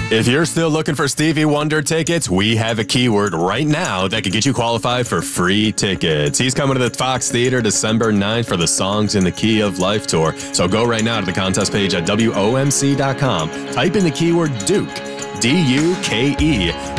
If you're still looking for Stevie Wonder tickets, we have a keyword right now that could get you qualified for free tickets. He's coming to the Fox Theater December 9th for the Songs in the Key of Life tour. So go right now to the contest page at WOMC.com. Type in the keyword Duke, D-U-K-E,